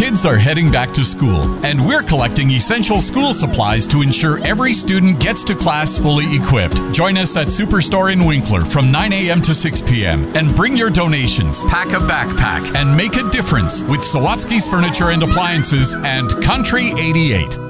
Kids are heading back to school, and we're collecting essential school supplies to ensure every student gets to class fully equipped. Join us at Superstore in Winkler from 9 a.m. to 6 p.m. and bring your donations. Pack a backpack and make a difference with Sawatsky's Furniture and Appliances and Country 88.